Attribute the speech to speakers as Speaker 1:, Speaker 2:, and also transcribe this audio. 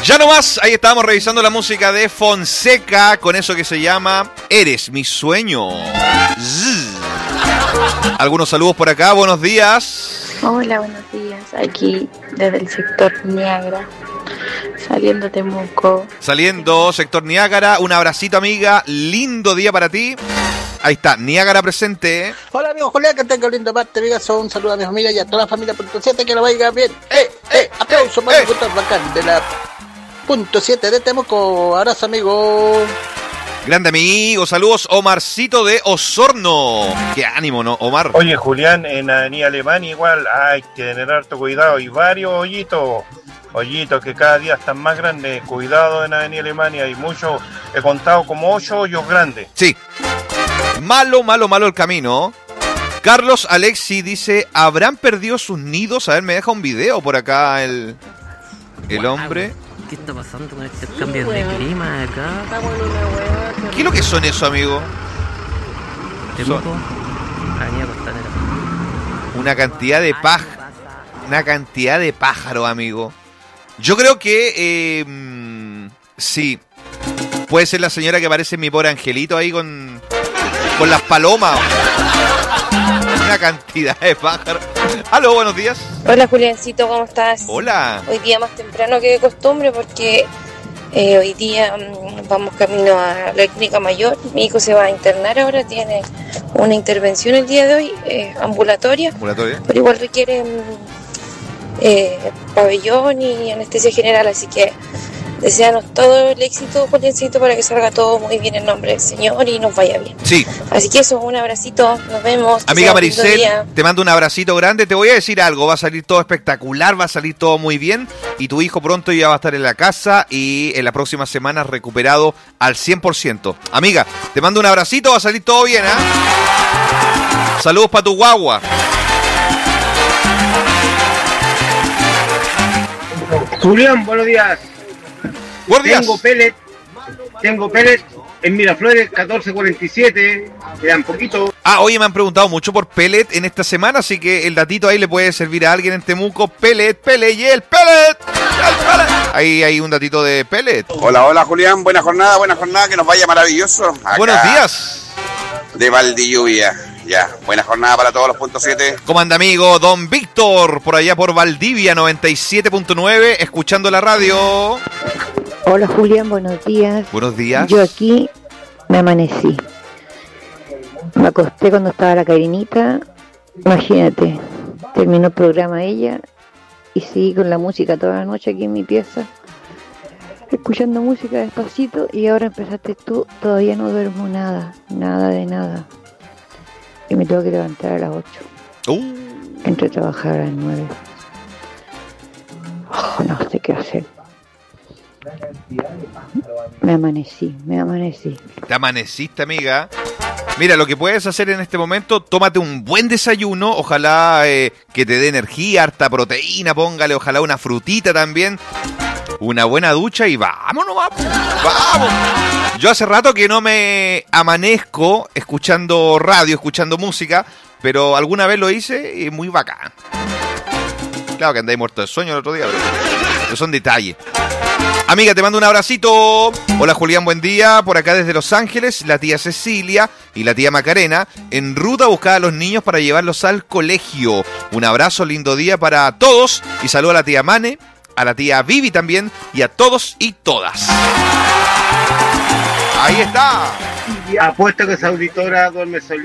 Speaker 1: Ya no más, ahí estábamos revisando la música de Fonseca con eso que se llama Eres mi sueño. Zzz. Algunos saludos por acá, buenos días.
Speaker 2: Hola, buenos días. Aquí desde el sector Niágara, saliendo de Temuco.
Speaker 1: Saliendo, sector Niágara, un abracito amiga, lindo día para ti. Ahí está, Niágara presente.
Speaker 3: Hola amigos, Julián, que tenga lindo parte, amigas. Un saludo a mi familia y a toda la familia .7, que lo vaya bien. Aplauso para el puto bacán de la .7 de Temuco. Abrazo, amigo.
Speaker 1: Grande amigo, saludos, Omarcito de Osorno. Qué ánimo, ¿no, Omar?
Speaker 4: Oye, Julián, en Avenida Alemania igual hay que tener harto cuidado. Y varios hoyitos que cada día están más grandes. Cuidado en Avenida Alemania, hay muchos, he contado como 8 hoyos grandes.
Speaker 1: Sí. Malo el camino. Carlos Alexi dice, ¿habrán perdido sus nidos? A ver, me deja un video por acá el hombre.
Speaker 5: ¿Qué está pasando con este cambio de clima acá?
Speaker 1: ¿Qué es lo que son eso, amigo?
Speaker 5: Temuco, Avenida Costanera.
Speaker 1: Una cantidad de pájaros, amigo. Yo creo que sí. Puede ser la señora que aparece en Mi Pobre Angelito ahí con las palomas. Una cantidad de pájaros. Aló, buenos días.
Speaker 6: Hola Juliancito, ¿cómo estás?
Speaker 1: Hola.
Speaker 6: Hoy día más temprano que de costumbre porque hoy día vamos camino a la clínica mayor. Mi hijo se va a internar ahora, tiene una intervención el día de hoy, ambulatoria. Pero igual requiere pabellón y anestesia general, así que deseanos todo el éxito, Juliancito, para que salga todo muy bien en nombre del Señor y nos vaya bien.
Speaker 1: Sí.
Speaker 6: Así que eso, un abracito, nos vemos.
Speaker 1: Amiga Maricel, te mando un abracito grande. Te voy a decir algo, va a salir todo espectacular, va a salir todo muy bien y tu hijo pronto ya va a estar en la casa y en la próxima semana recuperado al 100%. Amiga, te mando un abracito, va a salir todo bien, ¿ah? Saludos para tu guagua.
Speaker 7: Julián, buenos días.
Speaker 1: Buenos días.
Speaker 7: Tengo pellet en Miraflores 1447, quedan poquito.
Speaker 1: Oye, me han preguntado mucho por pellet en esta semana, así que el datito ahí le puede servir a alguien en Temuco. Pellet y el pellet. Ahí hay un datito de pellet.
Speaker 8: Hola Julián, buena jornada, que nos vaya maravilloso. Acá
Speaker 1: buenos días.
Speaker 8: De Valdilluvia. Ya, buena jornada para todos los .7.
Speaker 1: ¿Cómo anda, amigo? Don Víctor, por allá por Valdivia 97.9, escuchando la radio.
Speaker 9: Hola Julián, buenos días.
Speaker 1: Buenos días.
Speaker 9: Yo aquí me amanecí. Me acosté cuando estaba la Karinita. Imagínate, terminó el programa ella y seguí con la música toda la noche aquí en mi pieza, escuchando música despacito, y ahora empezaste tú. Todavía no duermo nada de nada. Y me tengo que levantar a las 8. Entro a trabajar a las 9. No sé qué hacer. Me amanecí.
Speaker 1: Te amaneciste, amiga. Mira, lo que puedes hacer en este momento, tómate un buen desayuno, ojalá que te dé energía, harta proteína, póngale ojalá una frutita también, una buena ducha y vámonos, vamos. Yo hace rato que no me amanezco escuchando radio, escuchando música, pero alguna vez lo hice y muy bacán. Claro que andáis muerto de sueño el otro día, pero son detalles. Amiga, te mando un abracito. Hola Julián, buen día. Por acá desde Los Ángeles, la tía Cecilia y la tía Macarena en ruta a buscar a los niños para llevarlos al colegio. Un abrazo, lindo día para todos y saludo a la tía Mane, a la tía Vivi también y a todos y todas. Ahí está.
Speaker 7: Apuesto que esa auditora duerme solita.